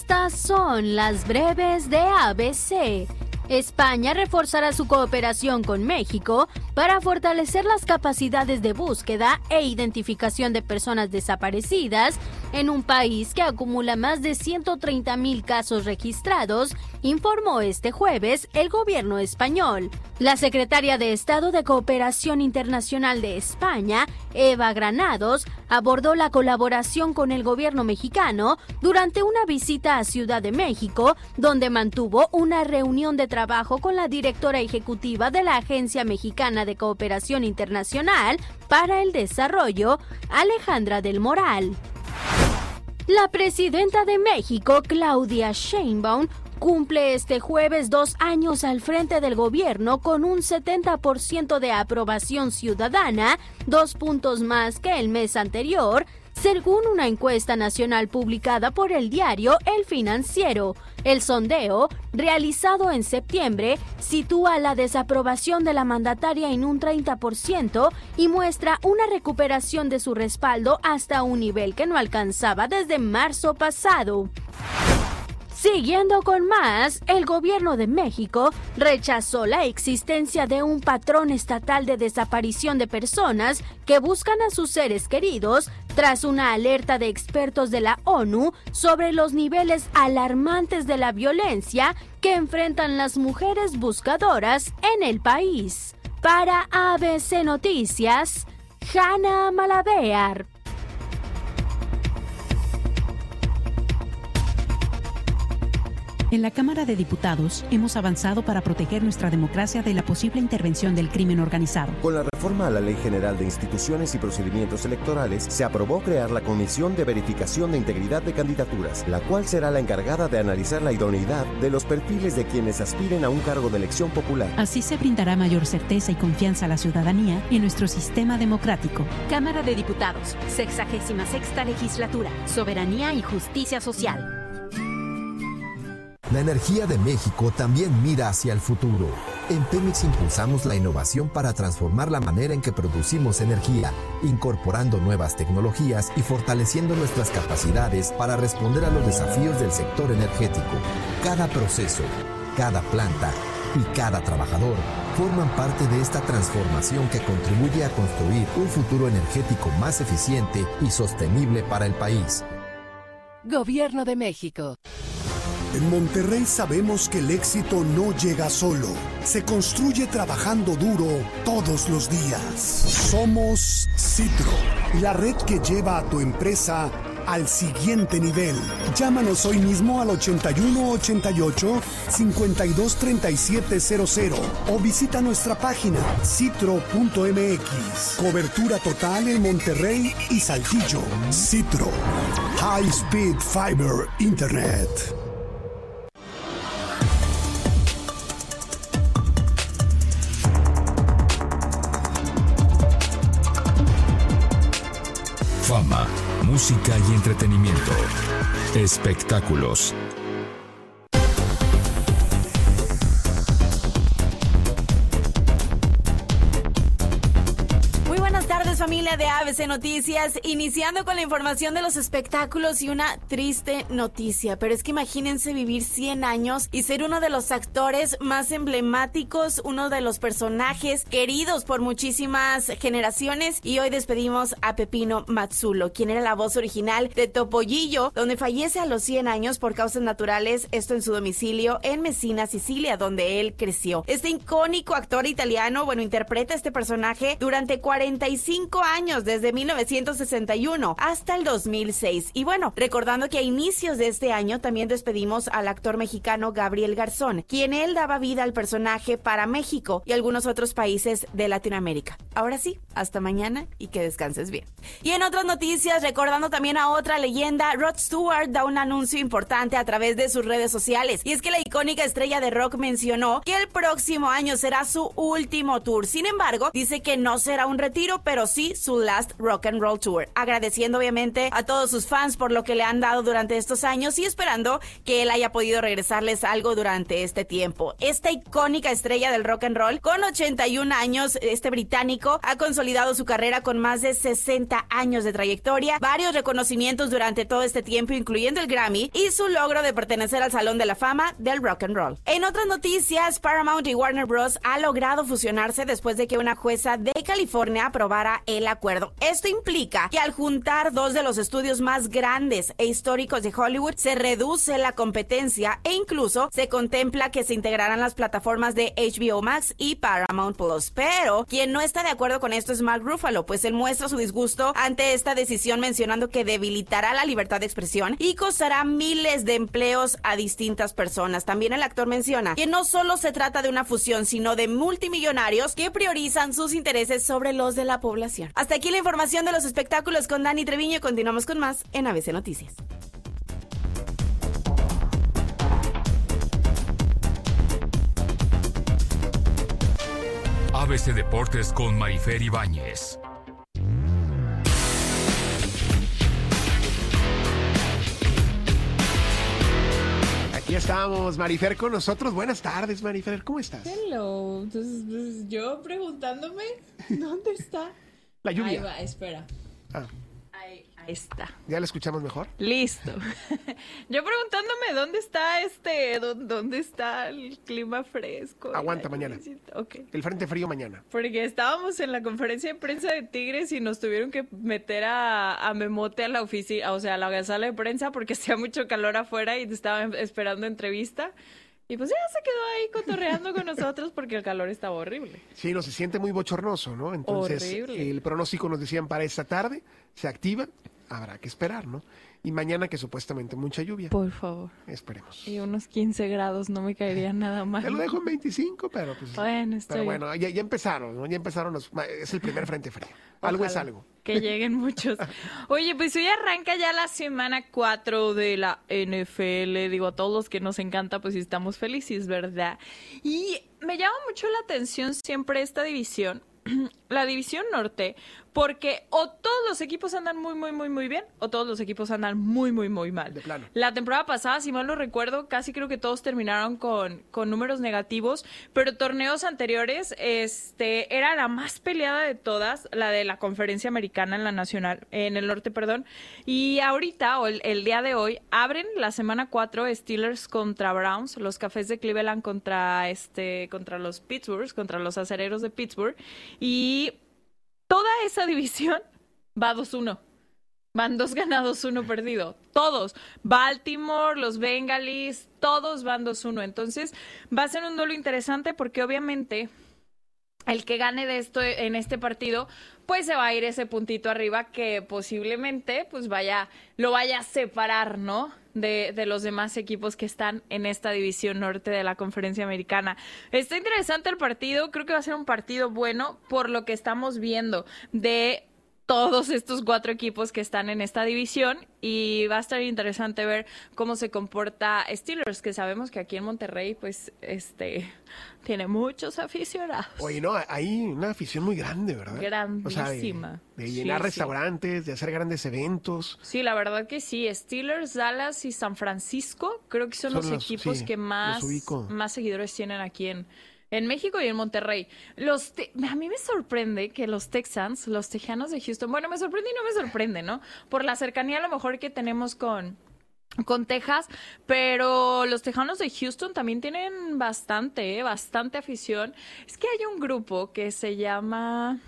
Estas son las breves de ABC. España reforzará su cooperación con México para fortalecer las capacidades de búsqueda e identificación de personas desaparecidas en un país que acumula más de 130,000 casos registrados, informó este jueves el gobierno español. La secretaria de Estado de Cooperación Internacional de España, Eva Granados, abordó la colaboración con el gobierno mexicano durante una visita a Ciudad de México, donde mantuvo una reunión de trabajo con la directora ejecutiva de la Agencia Mexicana de Cooperación Internacional para el Desarrollo, Alejandra del Moral. La presidenta de México, Claudia Sheinbaum, cumple este jueves 2 años al frente del gobierno con un 70% de aprobación ciudadana, 2 puntos más que el mes anterior, según una encuesta nacional publicada por el diario El Financiero. El sondeo, realizado en septiembre, sitúa la desaprobación de la mandataria en un 30% y muestra una recuperación de su respaldo hasta un nivel que no alcanzaba desde marzo pasado. Siguiendo con más, el gobierno de México rechazó la existencia de un patrón estatal de desaparición de personas que buscan a sus seres queridos tras una alerta de expertos de la ONU sobre los niveles alarmantes de la violencia que enfrentan las mujeres buscadoras en el país. Para ABC Noticias, Hanna Malavear. En la Cámara de Diputados hemos avanzado para proteger nuestra democracia de la posible intervención del crimen organizado. Con la reforma a la Ley General de Instituciones y Procedimientos Electorales, se aprobó crear la Comisión de Verificación de Integridad de Candidaturas, la cual será la encargada de analizar la idoneidad de los perfiles de quienes aspiren a un cargo de elección popular. Así se brindará mayor certeza y confianza a la ciudadanía en nuestro sistema democrático. Cámara de Diputados, 66ª Legislatura, Soberanía y Justicia Social. La energía de México también mira hacia el futuro. En Pemex impulsamos la innovación para transformar la manera en que producimos energía, incorporando nuevas tecnologías y fortaleciendo nuestras capacidades para responder a los desafíos del sector energético. Cada proceso, cada planta y cada trabajador forman parte de esta transformación que contribuye a construir un futuro energético más eficiente y sostenible para el país. Gobierno de México. En Monterrey sabemos que el éxito no llega solo, se construye trabajando duro todos los días. Somos Citro, la red que lleva a tu empresa al siguiente nivel. Llámanos hoy mismo al 8188-523700 o visita nuestra página citro.mx. Cobertura total en Monterrey y Saltillo. Citro, High Speed Fiber Internet. Fama, música y entretenimiento. Espectáculos. Familia de ABC Noticias, iniciando con la información de los espectáculos y una triste noticia, pero es que imagínense vivir 100 años y ser uno de los actores más emblemáticos, uno de los personajes queridos por muchísimas generaciones, y hoy despedimos a Pepino Mazzulo, quien era la voz original de Topollillo, donde fallece a los 100 años por causas naturales, esto en su domicilio en Messina, Sicilia, donde él creció. Este icónico actor italiano, interpreta este personaje durante 45 años, desde 1961 hasta el 2006. Y recordando que a inicios de este año también despedimos al actor mexicano Gabriel Garzón, quien él daba vida al personaje para México y algunos otros países de Latinoamérica. Ahora sí, hasta mañana y que descanses bien. Y en otras noticias, recordando también a otra leyenda, Rod Stewart da un anuncio importante a través de sus redes sociales, y es que la icónica estrella de rock mencionó que el próximo año será su último tour. Sin embargo, dice que no será un retiro, pero sí su Last Rock and Roll Tour, agradeciendo obviamente a todos sus fans por lo que le han dado durante estos años y esperando que él haya podido regresarles algo durante este tiempo. Esta icónica estrella del rock and roll, con 81 años, este británico ha consolidado su carrera con más de 60 años de trayectoria, varios reconocimientos durante todo este tiempo, incluyendo el Grammy y su logro de pertenecer al Salón de la Fama del Rock and Roll. En otras noticias, Paramount y Warner Bros. Ha logrado fusionarse después de que una jueza de California aprobara el acuerdo. Esto implica que al juntar dos de los estudios más grandes e históricos de Hollywood, se reduce la competencia e incluso se contempla que se integrarán las plataformas de HBO Max y Paramount Plus. Pero quien no está de acuerdo con esto es Mark Ruffalo, pues él muestra su disgusto ante esta decisión, mencionando que debilitará la libertad de expresión y costará miles de empleos a distintas personas. También el actor menciona que no solo se trata de una fusión, sino de multimillonarios que priorizan sus intereses sobre los de la población. Hasta aquí la información de los espectáculos con Dani Treviño. Continuamos con más en ABC Noticias. ABC Deportes con Marifer Ibáñez. Aquí estamos, Marifer con nosotros. Buenas tardes, Marifer, ¿cómo estás? Hello. Entonces, yo preguntándome, ¿dónde está? La lluvia. Ahí va, espera. Ahí está. ¿Ya la escuchamos mejor? Listo. Yo preguntándome dónde está el clima fresco. Aguanta mañana. Okay. El frente frío mañana. Porque estábamos en la conferencia de prensa de Tigres y nos tuvieron que meter a Memote a la oficina, o sea, a la sala de prensa porque hacía mucho calor afuera y estaban esperando entrevista. Y pues ya se quedó ahí cotorreando con nosotros porque el calor estaba horrible. Sí, no, se siente muy bochornoso, ¿no? Entonces, horrible. El pronóstico nos decían para esta tarde, se activa, habrá que esperar, ¿no? Y mañana que supuestamente mucha lluvia. Por favor. Esperemos. Y unos 15 grados, no me caería nada mal. Te lo dejo en 25, pero pues... Pero bueno, ya empezaron, ¿no? Ya empezaron es el primer frente frío. Algo es algo. Que lleguen muchos. Oye, pues hoy arranca ya la semana 4 de la NFL. Digo, a todos los que nos encanta, pues estamos felices, ¿verdad? Y me llama mucho la atención siempre esta división, la división norte, porque o todos los equipos andan muy, muy, muy, muy bien, o todos los equipos andan muy, muy, muy mal. De plano. La temporada pasada, si mal no recuerdo, casi creo que todos terminaron con números negativos, pero torneos anteriores, era la más peleada de todas, la de la conferencia americana en el norte, perdón. Y ahorita, o el día de hoy, abren la semana 4 Steelers contra Browns, los Cafés de Cleveland contra los Pittsburgh, contra los Acereros de Pittsburgh, y toda esa división va 2-1. Van 2 ganados, 1 perdido. Todos. Baltimore, los Bengalis, todos van 2-1. Entonces, va a ser un duelo interesante porque obviamente el que gane de esto en este partido, pues se va a ir ese puntito arriba que posiblemente pues lo vaya a separar, ¿no? De los demás equipos que están en esta división norte de la conferencia americana. Está interesante el partido, creo que va a ser un partido bueno por lo que estamos viendo de todos estos 4 equipos que están en esta división y va a estar interesante ver cómo se comporta Steelers, que sabemos que aquí en Monterrey pues tiene muchos aficionados. Oye, no, hay una afición muy grande, ¿verdad? Grandísima. O sea, de llenar restaurantes, de hacer grandes eventos. Sí, la verdad que sí. Steelers, Dallas y San Francisco creo que son los equipos que más seguidores tienen aquí en México y en Monterrey. A mí me sorprende que los Texans, los Tejanos de Houston, bueno, me sorprende y no me sorprende, ¿no? Por la cercanía a lo mejor que tenemos con Texas, pero los Tejanos de Houston también tienen bastante afición. Es que hay un grupo que se llama...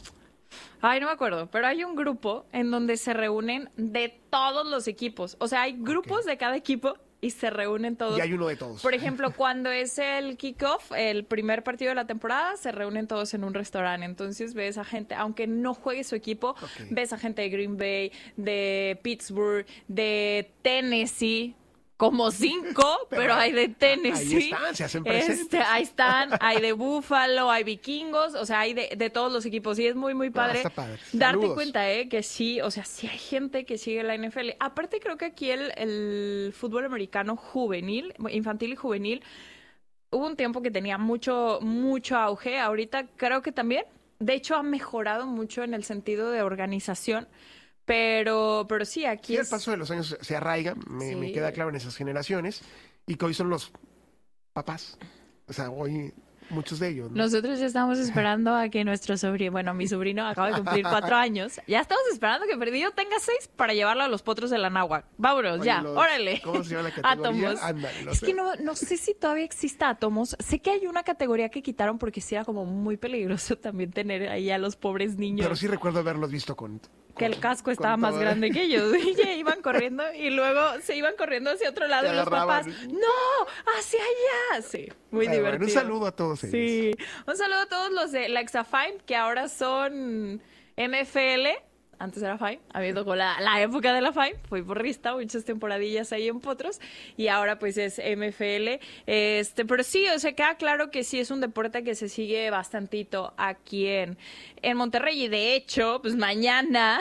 Ay, no me acuerdo, pero hay un grupo en donde se reúnen de todos los equipos. O sea, hay grupos de cada equipo y se reúnen todos. Y hay uno de todos. Por ejemplo, cuando es el kickoff, el primer partido de la temporada, se reúnen todos en un restaurante. Entonces ves a gente, aunque no juegue su equipo, ves a gente de Green Bay, de Pittsburgh, de Tennessee, como 5, pero hay de Tennessee. Ahí están, se hacen presentes. Ahí están, hay de Buffalo, hay vikingos, o sea, hay de todos los equipos. Y es muy, muy padre, está padre. darte cuenta, que sí, o sea, sí hay gente que sigue la NFL. Aparte, creo que aquí el fútbol americano juvenil, infantil y juvenil, hubo un tiempo que tenía mucho auge. Ahorita creo que también de hecho ha mejorado mucho en el sentido de organización, pero sí, aquí sí, el paso de los años se arraiga, me queda claro en esas generaciones, y que hoy son los papás, o sea, hoy muchos de ellos, ¿no? Nosotros ya estamos esperando a que nuestro sobrino, bueno, mi sobrino acaba de cumplir 4 años, ya estamos esperando que Perdido tenga 6 para llevarlo a los potros de la náhuatl. Vámonos, Oye, ya, órale. ¿Cómo se llama la categoría? Átomos. Ándale, Es que no sé si todavía exista Átomos. Sé que hay una categoría que quitaron porque sí era como muy peligroso también tener ahí a los pobres niños. Pero sí recuerdo haberlos visto con que el casco estaba más grande que ellos. Y ya iban corriendo y luego se iban corriendo hacia otro lado y los papás, ¡no! ¡Hacia allá! Sí, muy divertido. Bueno, un saludo a todos ellos. Sí, un saludo a todos los de la Exafine, que ahora son MFL. Antes era Fine, había tocado la época de la Fine, fui porrista, muchas temporadillas ahí en Potros, y ahora pues es MFL. Pero sí, o sea, queda claro que sí es un deporte que se sigue bastantito aquí en Monterrey, y de hecho, pues mañana,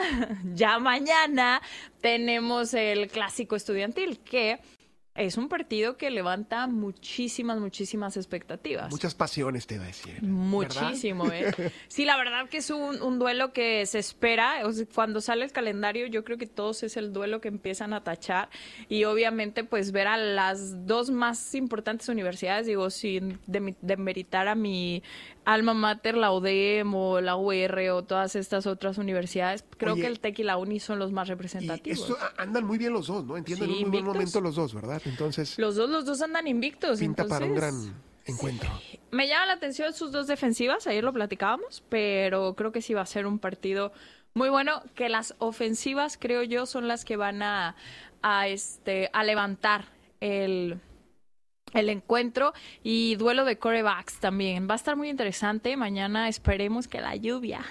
tenemos el Clásico Estudiantil, que es un partido que levanta muchísimas expectativas. Muchas pasiones, te iba a decir. Muchísimo, ¿verdad? Sí, la verdad que es un duelo que se espera. O sea, cuando sale el calendario, yo creo que todos es el duelo que empiezan a tachar. Y obviamente, pues ver a las dos más importantes universidades, digo, sin demeritar a mi alma mater, la UDEM o la UR o todas estas otras universidades, creo que el TEC y la UNI son los más representativos. Y esto andan muy bien los dos, ¿no? Entiendo, sí, en un muy buen momento los dos, ¿verdad? Entonces los dos andan invictos. Pinta para un gran encuentro. Sí. Me llama la atención sus dos defensivas, ayer lo platicábamos, pero creo que sí va a ser un partido muy bueno, que las ofensivas, creo yo, son las que van a levantar el encuentro, y duelo de quarterbacks también. Va a estar muy interesante. Mañana esperemos que la lluvia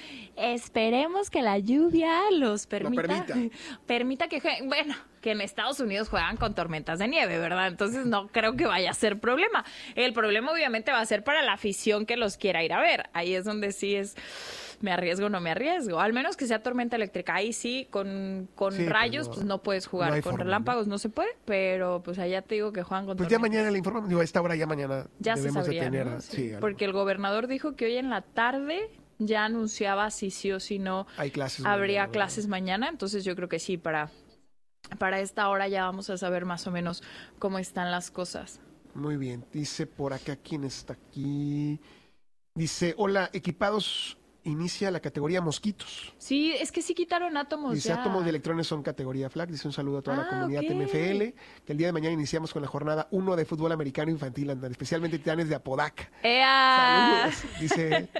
los permita que jueguen. Bueno, que en Estados Unidos juegan con tormentas de nieve, ¿verdad? Entonces no creo que vaya a ser problema. El problema obviamente va a ser para la afición que los quiera ir a ver. Ahí es donde sí es... ¿Me arriesgo o no me arriesgo? Al menos que sea tormenta eléctrica. Ahí sí, con rayos, pues no puedes jugar. No con forma, relámpagos no se puede, pero pues allá te digo que juegan con tormentas. Ya mañana le informamos. Digo, a esta hora ya mañana ya debemos se sabría, de tener... ¿no? Sí, porque el gobernador dijo que hoy en la tarde ya anunciaba si sí o si no habría clases mañana. Entonces yo creo que sí, para esta hora ya vamos a saber más o menos cómo están las cosas. Muy bien. Dice por acá, ¿quién está aquí? Dice, hola, equipados... Inicia la categoría Mosquitos. Sí, es que sí quitaron Átomos. Dice, ya. Átomos de electrones son categoría FLAG. Dice un saludo a toda la comunidad MFL. Que el día de mañana iniciamos con la jornada 1 de fútbol americano infantil, especialmente Titanes de Apodaca. Saludos. Dice,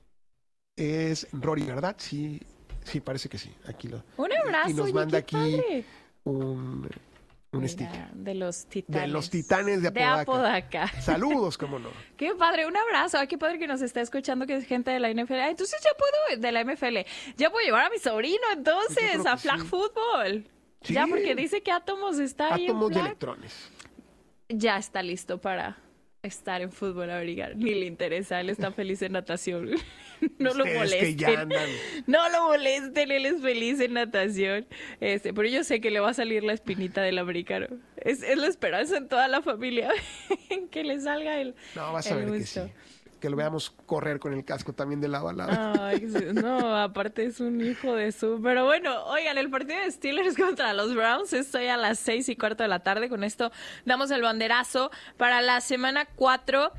es Rory, ¿verdad? Sí, parece que sí. Aquí un abrazo. Y nos manda aquí padre. un sticker. De los Titanes. De los Titanes de Apodaca. Saludos, cómo no. Qué padre, un abrazo. Ay, qué padre que nos está escuchando, que es gente de la NFL. Ay, entonces ya puedo, de la MFL, ya puedo llevar a mi sobrino entonces a Flag Football. Sí. Ya, porque dice que Átomos está ahí. Átomos de electrones. Ya está listo para estar en fútbol americano. Ni le interesa, él está feliz en natación. No lo molesten. Que ya andan. No lo molesten, él es feliz en natación. Pero yo sé que le va a salir la espinita del americano. Es la esperanza en toda la familia en que le salga el. No, vas a ver que sí. Que lo veamos correr con el casco también de lado a lado. Ay, no, aparte es un hijo de su... Pero bueno, oigan, el partido de Steelers contra los Browns es hoy a las 6:15 de la tarde. Con esto damos el banderazo para la semana 4.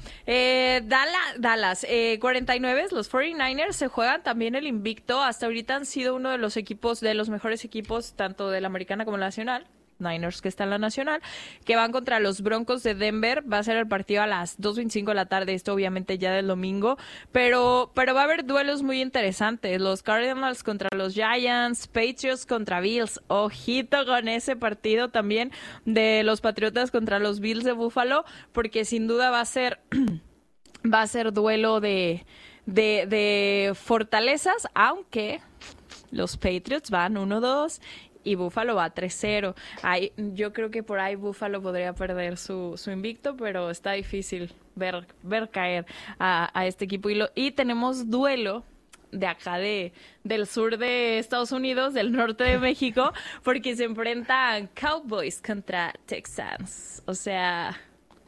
Dallas, 49, los 49ers se juegan también el invicto. Hasta ahorita han sido uno de los equipos, de los mejores equipos, tanto de la americana como la nacional. Niners, que está en la nacional, que van contra los Broncos de Denver. Va a ser el partido a las 2:25 de la tarde, esto obviamente ya del domingo, pero va a haber duelos muy interesantes. Los Cardinals contra los Giants, Patriots contra Bills. Ojito con ese partido también de los Patriotas contra los Bills de Buffalo, porque sin duda va a ser duelo de fortalezas, aunque los Patriots van 1-2 y Buffalo va 3-0. Yo creo que por ahí Buffalo podría perder su invicto, pero está difícil ver caer a este equipo. Y tenemos duelo de acá del sur de Estados Unidos, del norte de México, porque se enfrentan Cowboys contra Texans. O sea,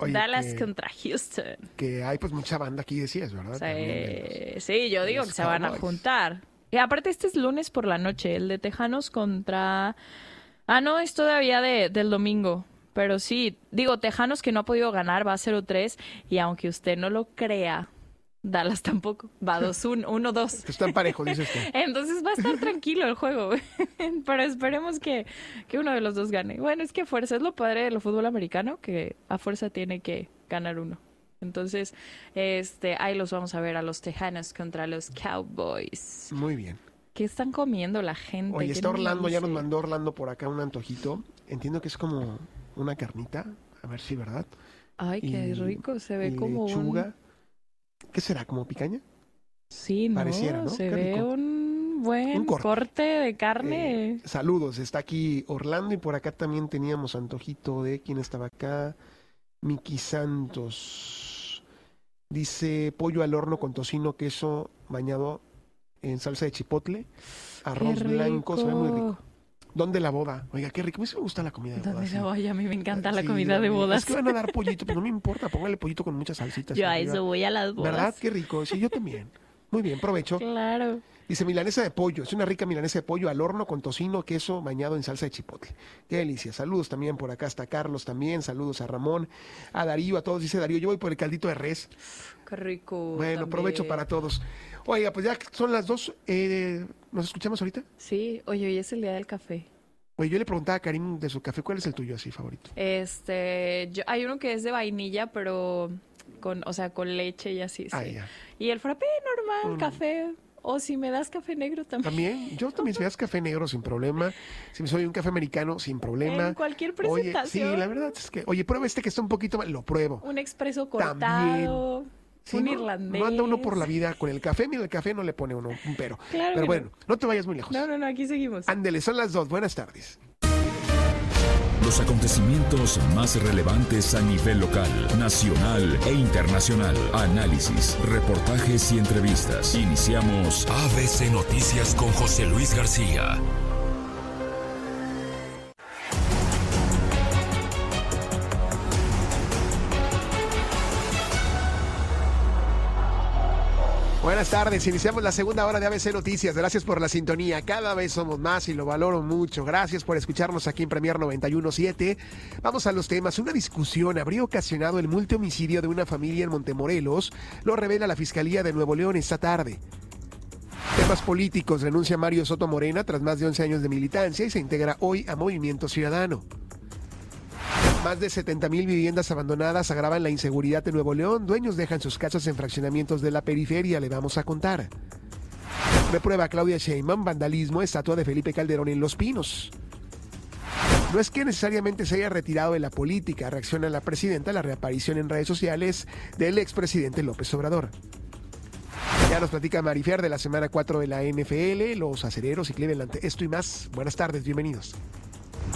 Oye, Dallas contra Houston. Que hay pues mucha banda aquí, decías, ¿verdad? Sí, yo digo que se van a juntar. Y aparte este es lunes por la noche, el de Tejanos contra... no, es todavía del domingo. Pero sí, digo, Tejanos que no ha podido ganar va a 0-3 y aunque usted no lo crea, Dallas tampoco, va 2-1, 1-2. Están parejos, dices tú. Entonces va a estar tranquilo el juego, pero esperemos que uno de los dos gane. Bueno, es que a fuerza, es lo padre del fútbol americano, que a fuerza tiene que ganar uno. Entonces, ahí los vamos a ver a los Tejanos contra los Cowboys. Muy bien. ¿Qué están comiendo la gente? Oye, está Orlando, ya nos mandó Orlando por acá un antojito. Entiendo que es como una carnita, a ver si, ¿verdad? Ay, qué rico, se ve como lechuga. ¿Qué será? ¿Como picaña? Sí, no, pareciera, ¿no? Se ve un buen corte de carne. Saludos, está aquí Orlando y por acá también teníamos antojito de... ¿Quién estaba acá? Miki Santos. Dice pollo al horno con tocino, queso bañado en salsa de chipotle, arroz blanco, se ve muy rico. ¿Dónde la boda? Oiga, qué rico. A mí sí me gusta la comida de boda. ¿Dónde la boda? A mí me encanta la comida de bodas. Es que van a dar pollito, pero no me importa. Póngale pollito con muchas salsitas. Yo a eso voy a las bodas. ¿Verdad? Qué rico. Sí, yo también. Muy bien, provecho. Claro. Dice milanesa de pollo. Es una rica milanesa de pollo al horno con tocino, queso bañado en salsa de chipotle. Qué delicia. Saludos también por acá. Está Carlos también. Saludos a Ramón, a Darío, a todos. Dice Darío, yo voy por el caldito de res. Qué rico. Bueno, también. Provecho para todos. Oiga, pues ya son las 2. ¿Nos escuchamos ahorita? Sí. Oye, hoy es el día del café. Oye, yo le preguntaba a Karim de su café, ¿cuál es el tuyo así favorito? Hay uno que es de vainilla, pero con leche y así. Sí. Ya. Y el frappé normal, café. O si me das café negro también. También, yo también, si me das café negro sin problema. Si me soy un café americano sin problema. En cualquier presentación. Oye, sí, la verdad es que, prueba que está un poquito mal, lo pruebo. Un expreso cortado. También. Sí, un irlandés. No anda uno por la vida con el café. Mira, el café no le pone uno un pero. Claro. Pero bueno, no te vayas muy lejos. No, aquí seguimos. Ándele, son las 2. Buenas tardes. Los acontecimientos más relevantes a nivel local, nacional e internacional. Análisis, reportajes y entrevistas. Iniciamos ABC Noticias con José Luis García. Buenas tardes, iniciamos la segunda hora de ABC Noticias. Gracias por la sintonía. Cada vez somos más y lo valoro mucho. Gracias por escucharnos aquí en Premier 91.7. Vamos a los temas. Una discusión habría ocasionado el multihomicidio de una familia en Montemorelos. Lo revela la Fiscalía de Nuevo León esta tarde. Temas políticos. Renuncia Mario Soto Morena tras más de 11 años de militancia y se integra hoy a Movimiento Ciudadano. Más de 70,000 viviendas abandonadas agravan la inseguridad de Nuevo León. Dueños dejan sus casas en fraccionamientos de la periferia. Le vamos a contar. Reprueba Claudia Sheinbaum vandalismo, estatua de Felipe Calderón en Los Pinos. No es que necesariamente se haya retirado de la política, reacciona la presidenta a la reaparición en redes sociales del expresidente López Obrador. Ya nos platica Marifer de la semana 4 de la NFL, los acereros y Cleveland. Esto y más. Buenas tardes, bienvenidos.